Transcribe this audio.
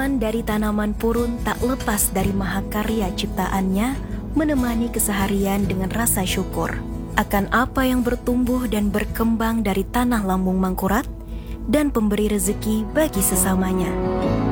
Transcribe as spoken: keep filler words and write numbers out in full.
Halaman dari tanaman purun tak lepas dari mahakarya ciptaannya, menemani keseharian dengan rasa syukur akan apa yang bertumbuh dan berkembang dari tanah lambung Mangkurat dan pemberi rezeki bagi sesamanya.